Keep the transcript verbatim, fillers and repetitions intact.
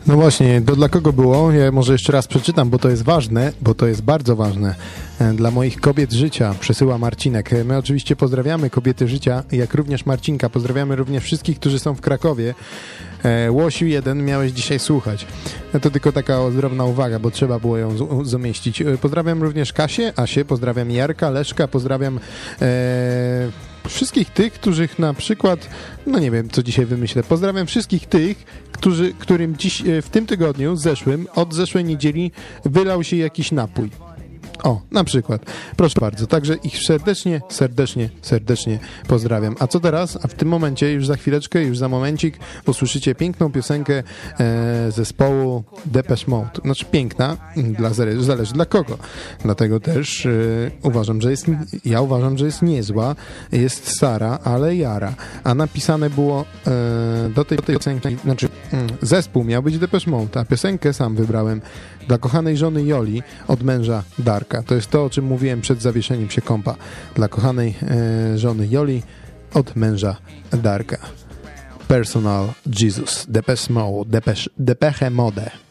No właśnie, to dla kogo było? Ja może jeszcze raz przeczytam, bo to jest ważne, bo to jest bardzo ważne. Dla moich kobiet życia przesyła Marcinek. My oczywiście pozdrawiamy kobiety życia, jak również Marcinka. Pozdrawiamy również wszystkich, którzy są w Krakowie. Łosiu jeden miałeś dzisiaj słuchać. No to tylko taka drobna uwaga, bo trzeba było ją z- zamieścić. Pozdrawiam również Kasię, Asię, pozdrawiam Jarka, Leszka, pozdrawiam e, wszystkich tych, których na przykład, no nie wiem, co dzisiaj wymyślę, pozdrawiam wszystkich tych, którzy, którym dziś, w tym tygodniu, zeszłym, od zeszłej niedzieli wylał się jakiś napój. O, na przykład. Proszę bardzo. Także ich serdecznie, serdecznie, serdecznie pozdrawiam. A co teraz? A w tym momencie, już za chwileczkę, już za momencik usłyszycie piękną piosenkę e, zespołu Depeche Mode. Znaczy piękna, dla, zależy dla kogo. Dlatego też e, uważam, że jest, ja uważam, że jest niezła. Jest stara, ale jara. A napisane było e, do tej, tej piosenki, znaczy mm, zespół miał być Depeche Mode, a piosenkę sam wybrałem dla kochanej żony Joli od męża Darka. To jest to, o czym mówiłem przed zawieszeniem się kompa. Dla kochanej e, żony Joli od męża Darka. Personal Jesus. Depeche Mode. Depeche, Depeche Mode.